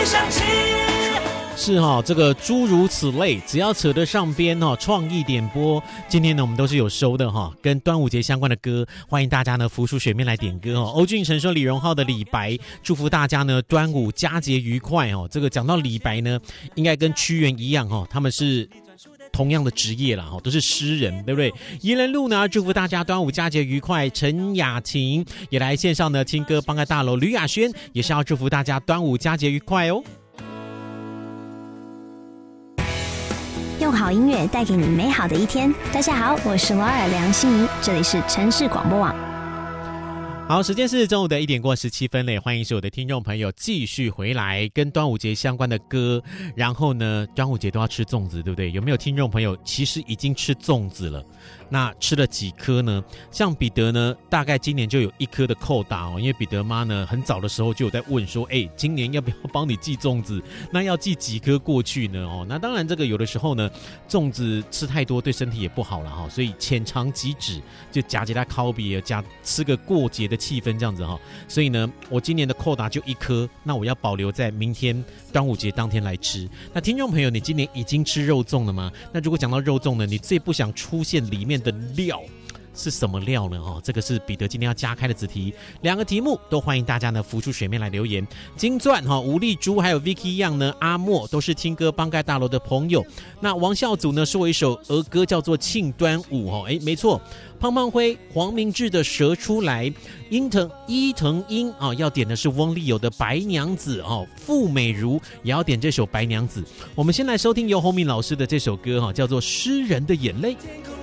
想起。 是哈，这个诸如此类，只要扯得上边哈，创意点播，今天呢我们都是有收的哈，跟端午节相关的歌，欢迎大家呢浮出水面来点歌哦。欧俊成说李荣浩的李白，祝福大家呢端午佳节愉快哦。这个讲到李白呢，应该跟屈原一样哈，他们是同样的职业啦，都是诗人，对不对？宜人路呢，祝福大家端午佳节愉快。陈雅琴也来线上呢听歌，帮个大楼吕雅轩也是要祝福大家端午佳节愉快哦。 用好音乐带给你美好的一天。大家好，我是Laura梁心怡，这里是城市广播网。 好，时间是中午的1点过17分嘞，欢迎所有的听众朋友继续回来跟端午节相关的歌。然后呢，端午节都要吃粽子，对不对？有没有听众朋友其实已经吃粽子了？那吃了几颗呢？像彼得呢，大概今年就有1颗的扣打哦，因为彼得妈呢很早的时候就有在问说，今年要不要帮你寄粽子？那要寄几颗过去呢？哦，那当然这个有的时候呢，粽子吃太多对身体也不好了哈，所以浅尝即止，就夹几它烤比，夹吃个过节的气氛这样子哈。所以呢，我今年的扣打就1颗，那我要保留在明天端午节当天来吃。那听众朋友，你今年已经吃肉粽了吗？那如果讲到肉粽呢，你最不想出现里面的料是什么料呢？这个是彼得今天要加开的子题，2个题目都欢迎大家呢浮出水面来留言。金钻吴丽珠还有 Vicky 一样呢，阿莫都是听歌帮盖大楼的朋友。那王孝祖呢说一首儿歌叫做庆端午没错，胖胖灰黄明志的蛇出来，伊藤英要点的是翁立友的白娘子傅美如也要点这首白娘子。我们先来收听游鸿明老师的这首歌叫做诗人的眼泪。 天空